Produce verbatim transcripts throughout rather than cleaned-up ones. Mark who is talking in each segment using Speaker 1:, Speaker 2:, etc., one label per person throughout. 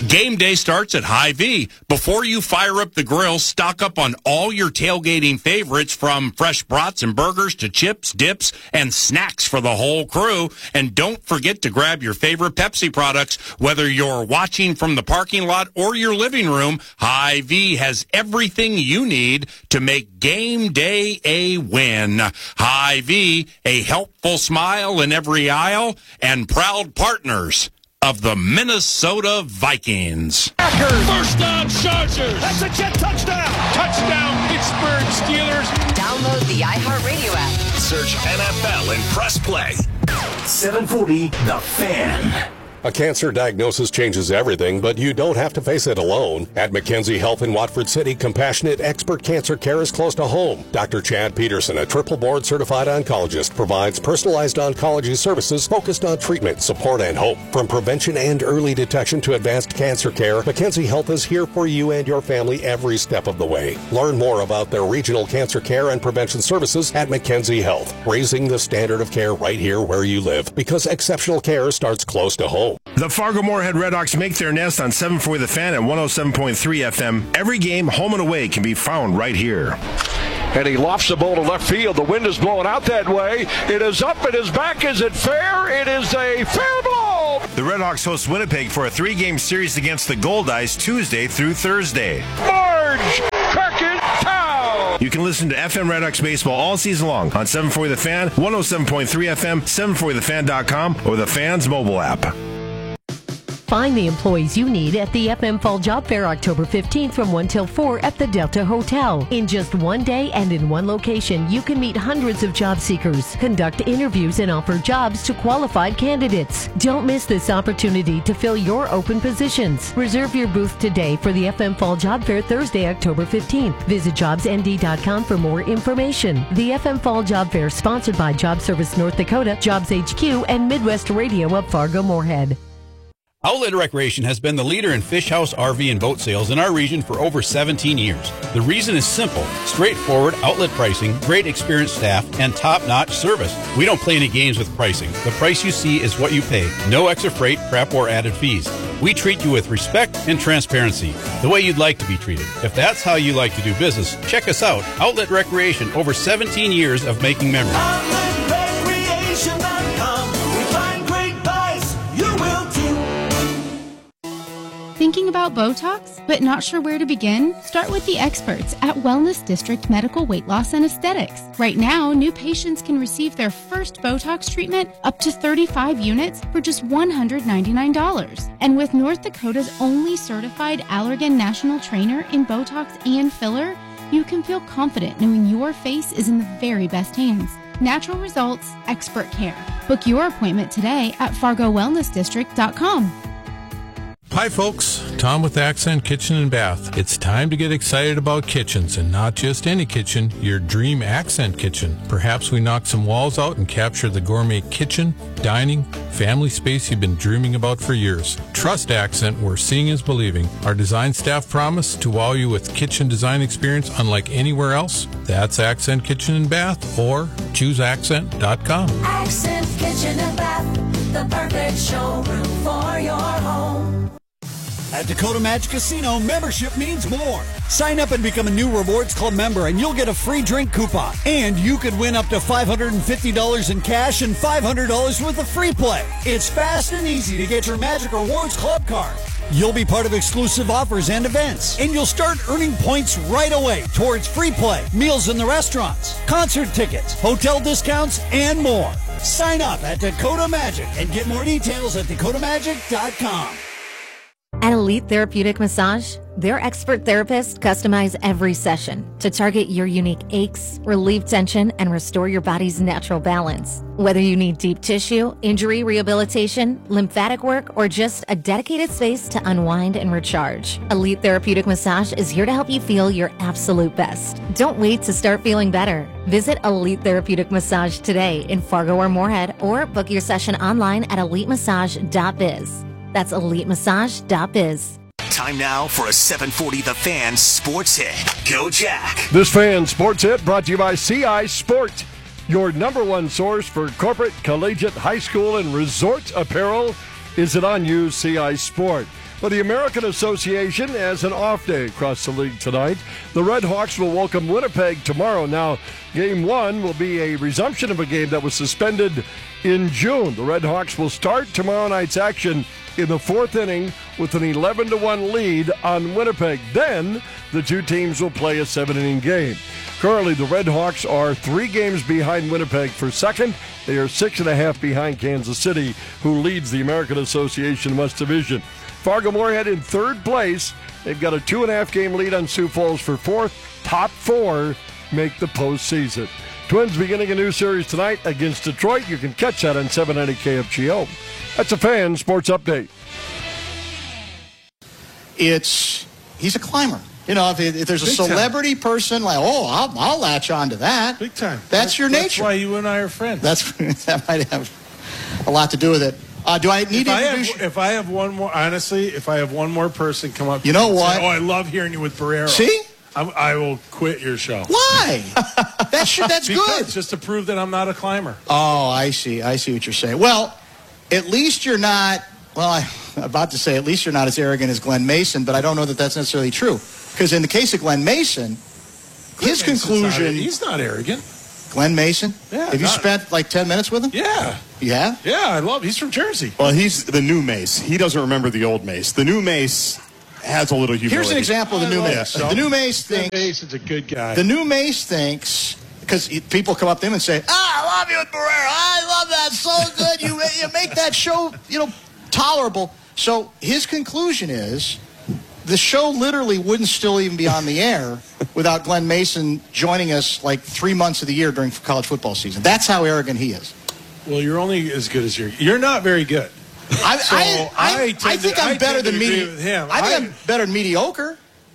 Speaker 1: Game day starts at Hy-Vee. Before you fire up the grill, stock up on all your tailgating favorites, from fresh brats and burgers to chips, dips, and snacks for the whole crew. And don't forget to grab your favorite Pepsi products. Whether you're watching from the parking lot or your living room, Hy-Vee has everything you need to make game day a win. Hy-Vee, a helpful smile in every aisle, and proud partners of the Minnesota Vikings.
Speaker 2: First down, Chargers.
Speaker 3: That's a Jet touchdown.
Speaker 2: Touchdown, Pittsburgh Steelers.
Speaker 4: Download the iHeartRadio app.
Speaker 5: Search N F L and press play.
Speaker 6: seven forty The Fan.
Speaker 7: A cancer diagnosis changes everything, but you don't have to face it alone. At McKenzie Health in Watford City, compassionate expert cancer care is close to home. Doctor Chad Peterson, a triple board certified oncologist, provides personalized oncology services focused on treatment, support, and hope. From prevention and early detection to advanced cancer care, McKenzie Health is here for you and your family every step of the way. Learn more about their regional cancer care and prevention services at McKenzie Health, raising the standard of care right here where you live, because exceptional care starts close to home.
Speaker 8: The Fargo-Moorhead Redhawks make their nest on seven forty The Fan and one oh seven point three F M. Every game, home and away, can be found right here.
Speaker 2: And he lofts the ball to left field. The wind is blowing out that way. It is up. It is back. Is it fair? It is a fair ball.
Speaker 8: The Redhawks host Winnipeg for a three-game series against the Goldeyes Tuesday through Thursday.
Speaker 2: Marge Crackentown.
Speaker 8: You can listen to F M Redhawks baseball all season long on seven forty The Fan, one oh seven point three F M, seven forty the fan dot com, or the Fan's mobile app.
Speaker 9: Find the employees you need at the F M Fall Job Fair October fifteenth from one till four at the Delta Hotel. In just one day and in one location, you can meet hundreds of job seekers, conduct interviews, and offer jobs to qualified candidates. Don't miss this opportunity to fill your open positions. Reserve your booth today for the F M Fall Job Fair Thursday, October fifteenth. Visit jobs n d dot com for more information. The F M Fall Job Fair, sponsored by Job Service North Dakota, Jobs H Q, and Midwest Radio of Fargo-Moorhead.
Speaker 10: Outlet Recreation has been the leader in fish house, R V, and boat sales in our region for over seventeen years. The reason is simple: straightforward outlet pricing, great experienced staff, and top-notch service. We don't play any games with pricing. The price you see is what you pay. No extra freight, prep, or added fees. We treat you with respect and transparency, the way you'd like to be treated. If that's how you like to do business, check us out. Outlet Recreation, over seventeen years of making memories.
Speaker 6: outlet recreation dot com. We find great buys. You will too.
Speaker 11: Thinking about Botox, but not sure where to begin? Start with the experts at Wellness District Medical Weight Loss and Aesthetics. Right now, new patients can receive their first Botox treatment up to thirty-five units for just one hundred ninety-nine dollars. And with North Dakota's only certified Allergan National Trainer in Botox and filler, you can feel confident knowing your face is in the very best hands. Natural results, expert care. Book your appointment today at fargo wellness district dot com.
Speaker 12: Hi folks, Tom with Accent Kitchen and Bath. It's time to get excited about kitchens, and not just any kitchen, your dream Accent kitchen. Perhaps we knock some walls out and capture the gourmet kitchen, dining, family space you've been dreaming about for years. Trust Accent, where seeing is believing. Our design staff promise to wow you with kitchen design experience unlike anywhere else. That's Accent Kitchen and Bath, or choose accent dot com.
Speaker 6: Accent Kitchen and Bath, the perfect showroom for your home.
Speaker 13: At Dakota Magic Casino, membership means more. Sign up and become a new Rewards Club member, and you'll get a free drink coupon. And you could win up to five hundred fifty dollars in cash and five hundred dollars worth of free play. It's fast and easy to get your Magic Rewards Club card. You'll be part of exclusive offers and events, and you'll start earning points right away towards free play, meals in the restaurants, concert tickets, hotel discounts, and more. Sign up at Dakota Magic and get more details at dakota magic dot com.
Speaker 14: At Elite Therapeutic Massage, their expert therapists customize every session to target your unique aches, relieve tension, and restore your body's natural balance. Whether you need deep tissue, injury rehabilitation, lymphatic work, or just a dedicated space to unwind and recharge, Elite Therapeutic Massage is here to help you feel your absolute best. Don't wait to start feeling better. Visit Elite Therapeutic Massage today in Fargo or Moorhead, or book your session online at elite massage dot biz. That's elite massage dot biz.
Speaker 5: Time now for a seven forty The Fan Sports Hit. Go Jack.
Speaker 2: This Fan Sports Hit brought to you by C I Sport, your number one source for corporate, collegiate, high school, and resort apparel. Is it on you, C I Sport? But the American Association has an off day across the league tonight. The Red Hawks will welcome Winnipeg tomorrow. Now, game one will be a resumption of a game that was suspended in June. The Red Hawks will start tomorrow night's action in the fourth inning with an eleven to one lead on Winnipeg. Then the two teams will play a seven-inning game. Currently, the Red Hawks are three games behind Winnipeg for second. They are six and a half behind Kansas City, who leads the American Association West Division. Fargo-Moorhead in third place. They've got a two and a half game lead on Sioux Falls for fourth. Top four make the postseason. Twins beginning a new series tonight against Detroit. You can catch that on seven ninety K F G O. That's a Fan Sports Update.
Speaker 3: It's, he's a climber. You know, if, if there's a
Speaker 15: Big
Speaker 3: celebrity
Speaker 15: time.
Speaker 3: person, like, oh, I'll, I'll latch on to that.
Speaker 15: Big time.
Speaker 3: That's,
Speaker 15: That's
Speaker 3: your
Speaker 15: that's
Speaker 3: nature.
Speaker 15: That's why you and I are friends.
Speaker 3: That's That might have a lot to do with it. Uh, do I need
Speaker 15: if
Speaker 3: to
Speaker 15: I
Speaker 3: introduce
Speaker 15: have, If I have one more, honestly, if I have one more person come up
Speaker 3: You
Speaker 15: to
Speaker 3: know
Speaker 15: me and
Speaker 3: what?
Speaker 15: say, oh, I love hearing you with Barrero.
Speaker 3: See?
Speaker 15: I'm, I will quit your show.
Speaker 3: Why? That should, that's
Speaker 15: because,
Speaker 3: good.
Speaker 15: Just to prove that I'm not a climber.
Speaker 3: Oh, I see. I see what you're saying. Well, at least you're not, well, I'm about to say at least you're not as arrogant as Glenn Mason, but I don't know that that's necessarily true. Because in the case of Glenn Mason,
Speaker 15: Glenn
Speaker 3: his
Speaker 15: Mason's
Speaker 3: conclusion...
Speaker 15: Not, he's not arrogant.
Speaker 3: Glenn Mason?
Speaker 15: Yeah.
Speaker 3: Have you
Speaker 15: not,
Speaker 3: spent like ten minutes with him?
Speaker 15: Yeah.
Speaker 3: You have?
Speaker 15: Yeah, I love He's from Jersey.
Speaker 16: Well, he's the new Mace. He doesn't remember the old Mace. The new Mace has a little humility.
Speaker 3: Here's an example of the new
Speaker 15: I
Speaker 3: Mace.
Speaker 15: so.
Speaker 3: The new Mace
Speaker 15: Glenn
Speaker 3: thinks...
Speaker 15: Mace is a good guy.
Speaker 3: The new Mace thinks... Because people come up to him and say, ah, I love you with Barrera. I love that. So good. You, you make that show, you know, tolerable. So his conclusion is the show literally wouldn't still even be on the air without Glenn Mason joining us like three months of the year during college football season. That's how arrogant he is.
Speaker 15: Well, you're only as good as you're. You're not very good.
Speaker 3: I,
Speaker 15: so
Speaker 3: I,
Speaker 15: I,
Speaker 3: I, I think
Speaker 15: to,
Speaker 3: I'm
Speaker 15: I
Speaker 3: better than
Speaker 15: agree
Speaker 3: mediocre.
Speaker 15: with him.
Speaker 3: I think
Speaker 15: I,
Speaker 3: I'm better than mediocre.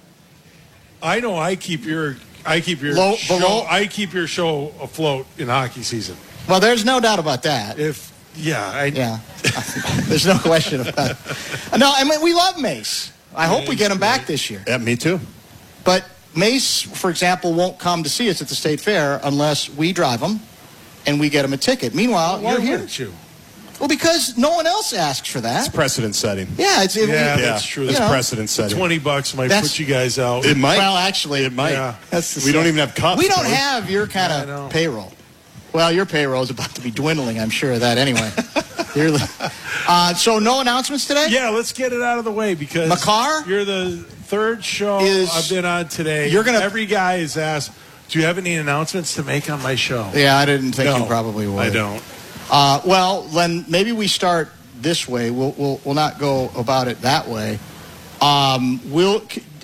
Speaker 15: I know. I keep your. I keep your
Speaker 3: Low,
Speaker 15: show.
Speaker 3: below.
Speaker 15: I keep your show afloat in hockey season.
Speaker 3: Well, there's no doubt about that.
Speaker 15: If yeah, I,
Speaker 3: yeah, there's no question about it. No, I mean we love Mace. I hope we get him back this year.
Speaker 16: Yeah, me too.
Speaker 3: But Mace, for example, won't come to see us at the State Fair unless we drive him and we get him a ticket. Meanwhile,
Speaker 15: why
Speaker 3: you're here.
Speaker 15: wouldn't you?
Speaker 3: Well, because no one else asks for that.
Speaker 16: It's precedent setting.
Speaker 3: Yeah, it's it,
Speaker 15: Yeah,
Speaker 3: we-
Speaker 15: that's true.
Speaker 16: It's
Speaker 3: You know,
Speaker 16: precedent setting.
Speaker 15: Twenty bucks might
Speaker 3: That's-
Speaker 15: put you guys out.
Speaker 16: It might.
Speaker 3: Well, actually,
Speaker 16: It might.
Speaker 15: Yeah.
Speaker 3: That's the
Speaker 16: We don't
Speaker 3: same.
Speaker 16: even have cups.
Speaker 3: We don't
Speaker 16: Tony.
Speaker 3: have your kind
Speaker 15: Yeah, I know.
Speaker 3: of payroll. Well, your payroll is about to be dwindling. I'm sure of that anyway. You're- uh, so no announcements today?
Speaker 15: Yeah, let's get it out of the way because
Speaker 3: Makar?
Speaker 15: you're the third show
Speaker 3: Is-
Speaker 15: I've been on today.
Speaker 3: You're gonna-
Speaker 15: Every guy is asked, "Do you have any announcements to make on my show?"
Speaker 3: Yeah, I didn't think
Speaker 15: No,
Speaker 3: you probably would.
Speaker 15: I don't.
Speaker 3: Uh, well, then maybe we start this way. We'll we'll, we'll not go about it that way. Um, we'll.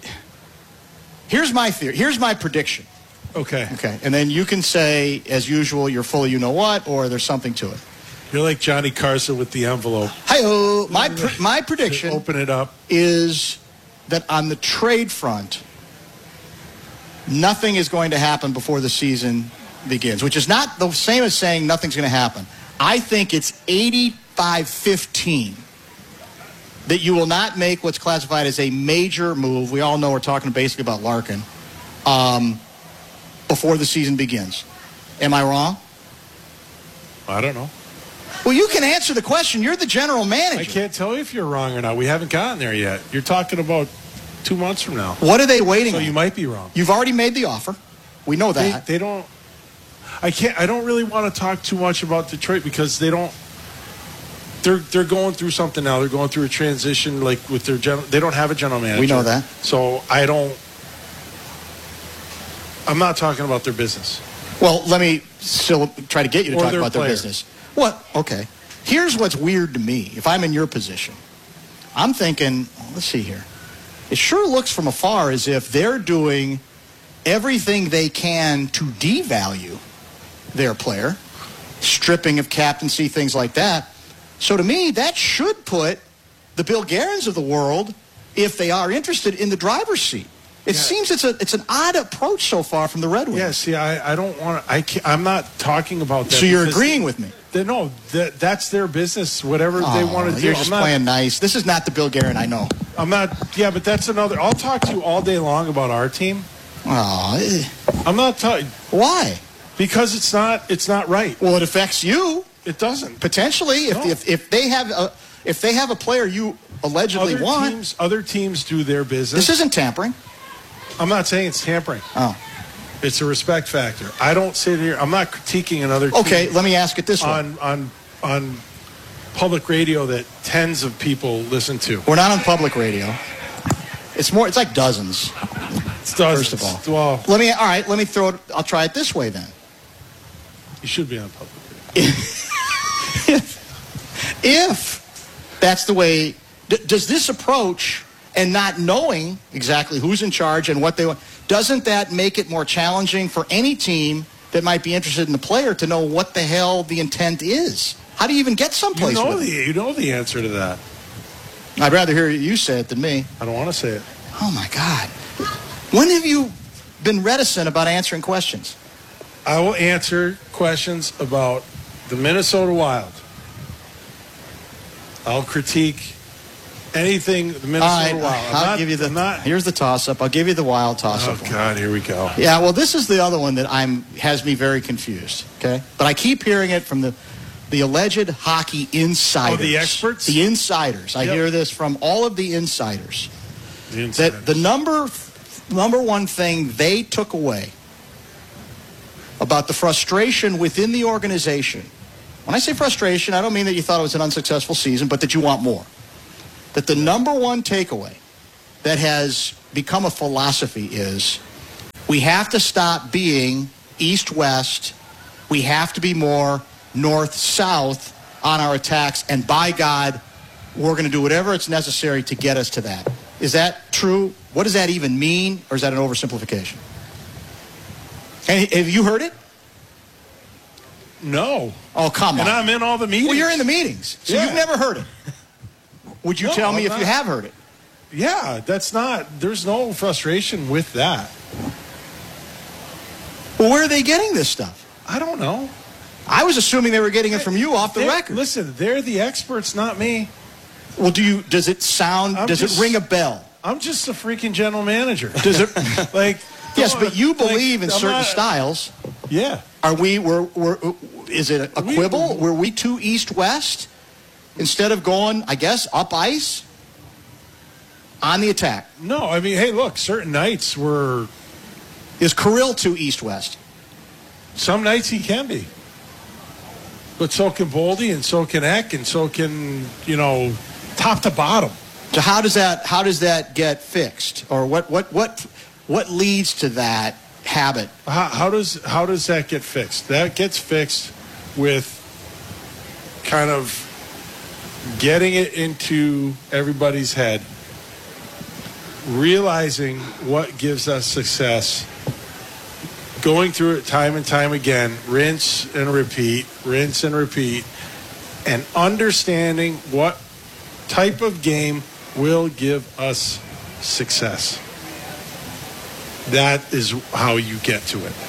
Speaker 3: Here's my theory. Here's my prediction.
Speaker 15: Okay.
Speaker 3: Okay, and then you can say, as usual, you're full of you know what, or there's something to it.
Speaker 15: You're like Johnny Carson with the envelope.
Speaker 3: Hi-oh. My pr- my prediction
Speaker 15: Open it up.
Speaker 3: is that on the trade front, nothing is going to happen before the season begins, which is not the same as saying nothing's going to happen. I think it's eighty-five fifteen that you will not make what's classified as a major move. We all know we're talking basically about Larkin um, before the season begins. Am I wrong?
Speaker 15: I don't know.
Speaker 3: Well, you can answer the question. You're the general manager.
Speaker 15: I can't tell you if you're wrong or not. We haven't gotten there yet. You're talking about two months from now.
Speaker 3: What are they waiting
Speaker 15: So
Speaker 3: on?
Speaker 15: you might be wrong.
Speaker 3: You've already made the offer. We know
Speaker 15: They,
Speaker 3: that.
Speaker 15: they don't. I can't. I don't really want to talk too much about Detroit because they don't. They're they're going through something now. They're going through a transition, like with their general. They don't have a general manager.
Speaker 3: We know that.
Speaker 15: So I don't. I'm not talking about their business.
Speaker 3: Well, let me still try to get you to
Speaker 15: Or
Speaker 3: talk
Speaker 15: their
Speaker 3: about
Speaker 15: player.
Speaker 3: their business. What? Okay. Here's what's weird to me. If I'm in your position, I'm thinking, let's see here. It sure looks from afar as if they're doing everything they can to devalue their player, stripping of captaincy, things like that. So to me, that should put the Bill Guerins of the world, if they are interested, in the driver's seat. It
Speaker 15: Yeah.
Speaker 3: seems it's a it's an odd approach so far from the Red Wings.
Speaker 15: Yeah. See, I, I don't want to. I can't, I'm not talking about that.
Speaker 3: So you're
Speaker 15: because
Speaker 3: agreeing with me?
Speaker 15: They, no, that that's their business. Whatever they
Speaker 3: Oh,
Speaker 15: want to do.
Speaker 3: You're just
Speaker 15: I'm not,
Speaker 3: playing nice. This is not the Bill Guerin I know.
Speaker 15: I'm not. Yeah, but that's another. I'll talk to you all day long about our team.
Speaker 3: Oh,
Speaker 15: I'm not talking.
Speaker 3: Why?
Speaker 15: Because it's not. It's not right.
Speaker 3: Well, it affects you
Speaker 15: It doesn't.
Speaker 3: potentially. If
Speaker 15: No.
Speaker 3: if, if they have a if they have a player you allegedly
Speaker 15: other
Speaker 3: want.
Speaker 15: Teams, other teams do their business.
Speaker 3: This isn't tampering.
Speaker 15: I'm not saying it's tampering.
Speaker 3: Oh.
Speaker 15: It's a respect factor. I don't sit here. I'm not critiquing another team.
Speaker 3: Okay, let me ask it this way.
Speaker 15: On, on, on public radio that tens of people listen to.
Speaker 3: We're not on public radio. It's more, it's like dozens.
Speaker 15: It's dozens.
Speaker 3: First of all.
Speaker 15: Well,
Speaker 3: let me, all right, let me throw it, I'll try it this way then.
Speaker 15: You should be on public radio.
Speaker 3: if, if that's the way, d- does this approach and not knowing exactly who's in charge and what they want, doesn't that make it more challenging for any team that might be interested in the player to know what the hell the intent is? How do you even get someplace
Speaker 15: you know
Speaker 3: with
Speaker 15: the,
Speaker 3: it?
Speaker 15: You know the answer to that.
Speaker 3: I'd rather hear you say it than me.
Speaker 15: I don't want to say it.
Speaker 3: Oh, my God. When have you been reticent about answering questions?
Speaker 15: I will answer questions about the Minnesota Wild. I'll critique anything the Minnesota
Speaker 3: All right,
Speaker 15: Wild. I'm
Speaker 3: I'll
Speaker 15: not,
Speaker 3: give you the.
Speaker 15: I'm not,
Speaker 3: here's the toss-up. I'll give you the Wild toss-up.
Speaker 15: Oh, God, here we go.
Speaker 3: Yeah, well, this is the other one that I'm has me very confused, okay? But I keep hearing it from the, the alleged hockey insiders.
Speaker 15: Oh, the experts?
Speaker 3: The insiders. I
Speaker 15: Yep.
Speaker 3: hear this from all of the insiders.
Speaker 15: The insiders.
Speaker 3: That the number, number one thing they took away about the frustration within the organization. When I say frustration, I don't mean that you thought it was an unsuccessful season, but that you want more. That the number one takeaway that has become a philosophy is we have to stop being east-west. We have to be more north-south on our attacks. And by God, we're going to do whatever it's necessary to get us to that. Is that true? What does that even mean? Or is that an oversimplification? And have you heard it?
Speaker 15: No.
Speaker 3: Oh, come on.
Speaker 15: And I'm in all the meetings.
Speaker 3: Well, you're in the meetings. So
Speaker 15: Yeah.
Speaker 3: you've never heard it. Would you
Speaker 15: No,
Speaker 3: tell me
Speaker 15: I'm
Speaker 3: if you
Speaker 15: not.
Speaker 3: have heard it?
Speaker 15: Yeah, that's not, there's no frustration with that.
Speaker 3: Well, where are they getting this stuff?
Speaker 15: I don't know.
Speaker 3: I was assuming they were getting it from you off the
Speaker 15: They're-
Speaker 3: record.
Speaker 15: Listen, they're the experts, not me.
Speaker 3: Well, do you? Does it sound?
Speaker 15: I'm
Speaker 3: does
Speaker 15: just-
Speaker 3: it ring a bell?
Speaker 15: I'm just a freaking general manager.
Speaker 3: Does it?
Speaker 15: like,
Speaker 3: Yes,
Speaker 15: don't-
Speaker 3: but you
Speaker 15: like,
Speaker 3: believe in
Speaker 15: I'm
Speaker 3: certain
Speaker 15: not-
Speaker 3: styles.
Speaker 15: Yeah.
Speaker 3: Are we? We're, we're, is it a
Speaker 15: We-
Speaker 3: quibble? Were we too east-west instead of going, I guess, up ice on the attack?
Speaker 15: No, I mean, hey, look, certain nights were.
Speaker 3: Is Kirill too east-west?
Speaker 15: Some nights he can be. But so can Boldy, and so can Eck, and so can, you know, top to bottom.
Speaker 3: So how does that? How does that get fixed? Or what? What? What? What leads to that habit?
Speaker 15: How, how does how does that get fixed? That gets fixed with kind of getting it into everybody's head, realizing what gives us success, going through it time and time again, rinse and repeat, rinse and repeat, and understanding what type of game will give us success. That is how you get to it.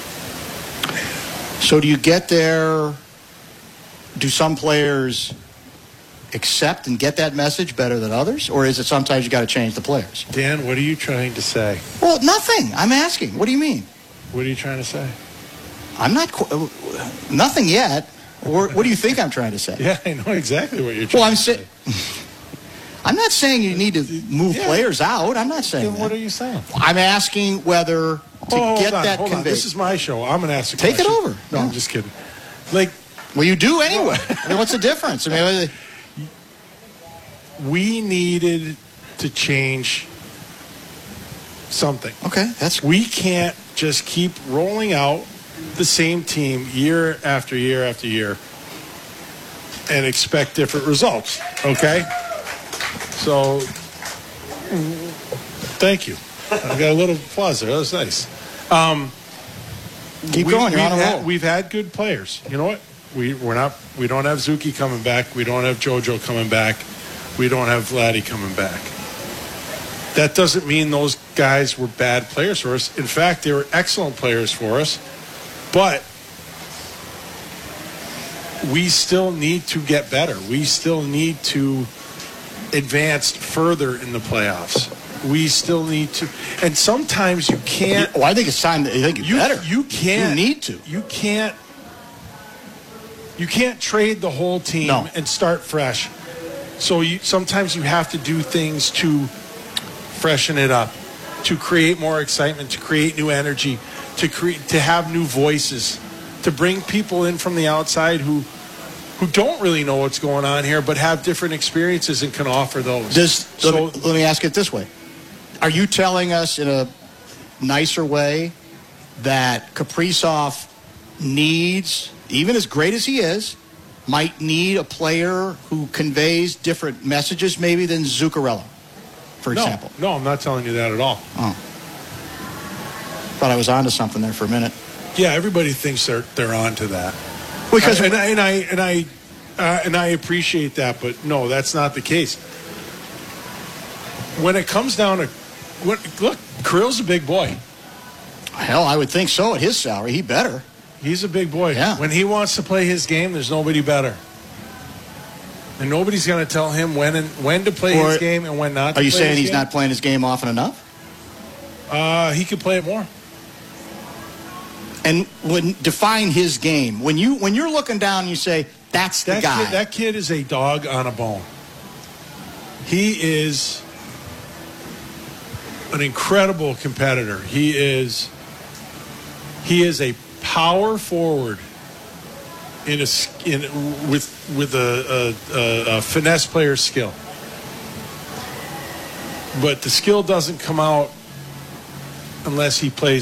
Speaker 3: So do you get there? Do some players accept and get that message better than others? Or is it sometimes you got to change the players?
Speaker 15: Dan, what are you trying to say?
Speaker 3: Well, nothing. I'm asking. What do you mean?
Speaker 15: What are you trying to say?
Speaker 3: I'm not, qu- nothing yet. Or what do you think I'm trying to say?
Speaker 15: Yeah, I know exactly what you're trying
Speaker 3: Well, I'm
Speaker 15: to say.
Speaker 3: saying, I'm not saying you need to move
Speaker 15: Yeah.
Speaker 3: players out. I'm not saying
Speaker 15: Then what
Speaker 3: that.
Speaker 15: are you saying?
Speaker 3: I'm asking whether to
Speaker 15: Oh, hold
Speaker 3: get
Speaker 15: on,
Speaker 3: that
Speaker 15: hold on.
Speaker 3: conveyed.
Speaker 15: This is my show. I'm going to ask a
Speaker 3: Take it
Speaker 15: question.
Speaker 3: over.
Speaker 15: No,
Speaker 3: Yeah.
Speaker 15: I'm just kidding. Like,
Speaker 3: Well, you do anyway. I mean, what's the difference? I mean,
Speaker 15: we needed to change something.
Speaker 3: okay, that's
Speaker 15: We can't just keep rolling out the same team year after year after year and expect different results. Okay? So, thank you. I got a little applause there. That was nice. Um,
Speaker 3: keep
Speaker 15: we-
Speaker 3: going. You're
Speaker 15: we've
Speaker 3: on a
Speaker 15: had,
Speaker 3: roll.
Speaker 15: We've had good players. You know what? We we're not. We don't have Zuki coming back. We don't have JoJo coming back. We don't have Vladdy coming back. That doesn't mean those guys were bad players for us. In fact, they were excellent players for us. But we still need to get better. We still need to advance further in the playoffs. We still need to, and sometimes you can't.
Speaker 3: Oh, I think it's time that you think it's
Speaker 15: You
Speaker 3: better.
Speaker 15: you can't.
Speaker 3: You need to.
Speaker 15: You can't. You can't trade the whole team
Speaker 3: No.
Speaker 15: and start fresh. So you, sometimes you have to do things to freshen it up, to create more excitement, to create new energy, to create, to have new voices, to bring people in from the outside who who don't really know what's going on here, but have different experiences and can offer those.
Speaker 3: Does,
Speaker 15: so,
Speaker 3: let, me, let me ask it this way. Are you telling us in a nicer way that Kaprizov needs, even as great as he is, might need a player who conveys different messages maybe than Zuccarello, for
Speaker 15: no,
Speaker 3: example?
Speaker 15: No, I'm not telling you that at all.
Speaker 3: Oh. Thought I was onto something there for a minute.
Speaker 15: Yeah, everybody thinks they're they're onto that.
Speaker 3: Because
Speaker 15: and, I, and I and I uh, and I appreciate that, but no, that's not the case. When it comes down to what, look, Kirill's a big boy.
Speaker 3: Hell, I would think so at his salary. He better.
Speaker 15: He's a big boy.
Speaker 3: Yeah.
Speaker 15: When he wants to play his game, there's nobody better. And nobody's going to tell him when and when to play
Speaker 3: Or,
Speaker 15: his game and when not to
Speaker 3: Are you
Speaker 15: play
Speaker 3: saying
Speaker 15: his
Speaker 3: he's
Speaker 15: game.
Speaker 3: not playing his game often enough?
Speaker 15: Uh, he could play it more.
Speaker 3: And when define his game. When you when you're looking down and you say, that's the
Speaker 15: That
Speaker 3: guy.
Speaker 15: kid, that kid is a dog on a bone. He is an incredible competitor. He is he is a power forward in a in with with a, a, a finesse player skill. But the skill doesn't come out unless he plays